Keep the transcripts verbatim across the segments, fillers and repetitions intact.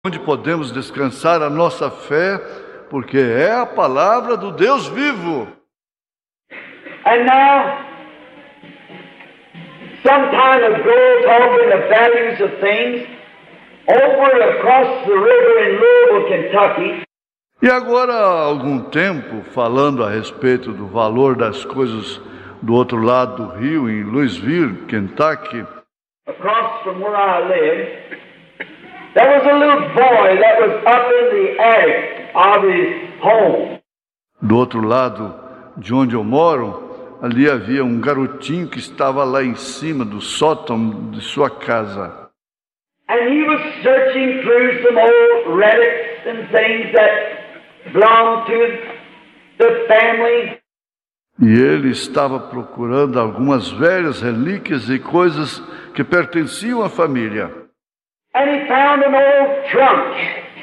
onde podemos descansar a nossa fé, porque é a palavra do Deus vivo. And now, some time ago, talking the values of things, over across the river in Louisville, Kentucky. E agora, há algum tempo, falando a respeito do valor das coisas do outro lado do rio, em Louisville, Kentucky, across from where I live, there was a little boy that was up in the attic of his home. Do outro lado de onde eu moro, ali havia um garotinho que estava lá em cima do sótão de sua casa. And he was searching through some old relics and things that belonged to the family. E ele estava procurando algumas velhas relíquias e coisas que pertenciam à família. And he found an old trunk.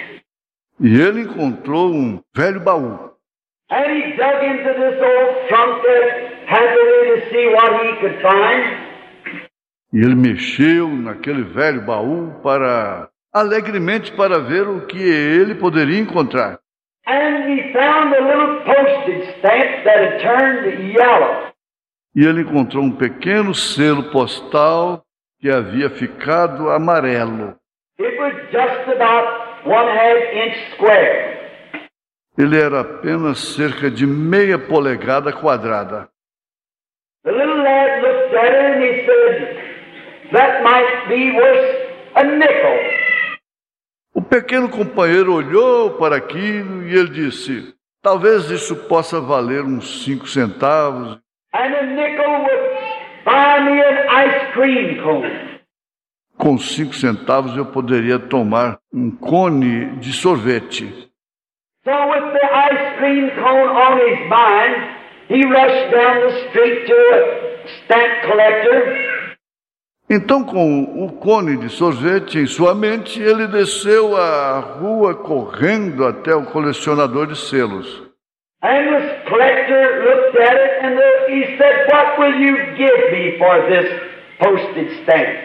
E ele encontrou um velho baú. And he dug into this old trunk happily to see what he could find. E ele mexeu naquele velho baú para alegremente para ver o que ele poderia encontrar. And he found a little postage stamp that had turned yellow. E ele encontrou um pequeno selo postal que havia ficado amarelo. It was just about one half inch square. Ele era apenas cerca de meia polegada quadrada. The little lad looked at it and he said, "That might be worth a nickel." O pequeno companheiro olhou para aquilo e ele disse, talvez isso possa valer uns cinco centavos. And a nickel would buy me an ice cream cone. Com cinco centavos eu poderia tomar um cone de sorvete. So with the ice cream cone on his mind, he rushed down the street to a stamp collector. Então, com o cone de sorvete em sua mente, ele desceu a rua correndo até o colecionador de selos. And the collector looked at it and he said, "What will you give me for this postage stamp?"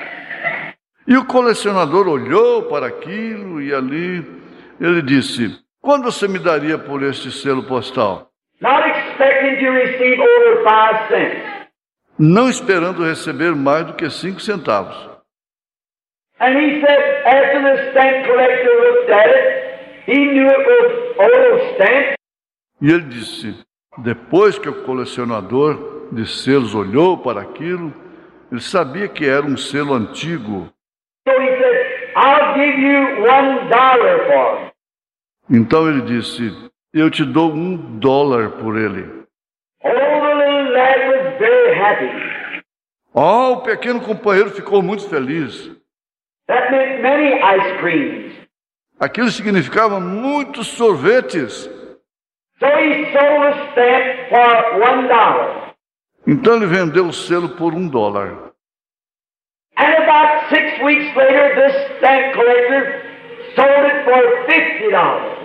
E o colecionador olhou para aquilo e ali ele disse, quanto você me daria por este selo postal? Not expecting to receive over five cents. Não esperando receber mais do que cinco centavos. And he said, after the stamp collector looked at it, he knew it was old stamp. E ele disse, depois que o colecionador de selos olhou para aquilo, ele sabia que era um selo antigo. So he said, "I'll give you one dollar for it." Então ele disse, eu te dou um dólar por ele. Oh, the little lad was very happy. Oh, o pequeno companheiro ficou muito feliz. That meant many ice creams. Aquilo significava muitos sorvetes. So he sold a stamp for one dollar. Então ele vendeu o selo por um dólar. And about six weeks later, this stamp collector sold it for fifty dollars.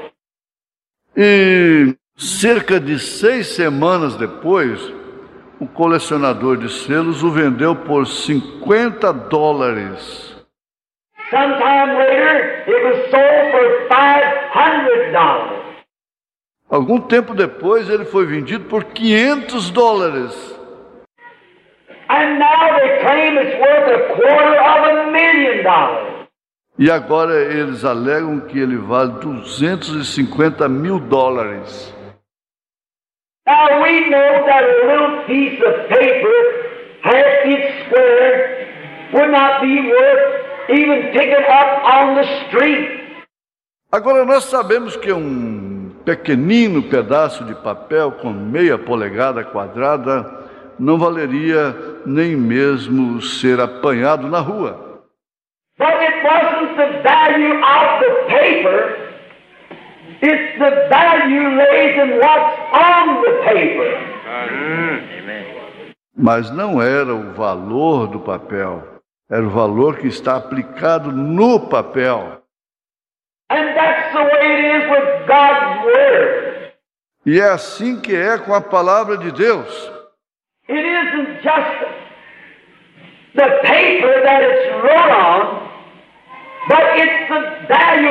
E cerca de seis semanas depois, o colecionador de selos o vendeu por cinquenta dólares. Sometime later, it was sold for five hundred dollars. Algum tempo depois, ele foi vendido por quinhentos dólares. And now they claim it's worth a quarter of a million dollars. E agora eles alegam que ele vale duzentos e cinquenta mil dólares. Now we know that a little piece of paper, half inch square, would not be worth even picking up on the street. Agora nós sabemos que um pequenino pedaço de papel com meia polegada quadrada não valeria nem mesmo ser apanhado na rua. But it wasn't the value of the paper, it's the value lays in what's on the paper. Amen. Mas não era o valor do papel, era o valor que está aplicado no papel. And that's the way it is with God's Word. E é assim que é com a palavra de Deus. It isn't just the paper that it's wrote on, but it's the value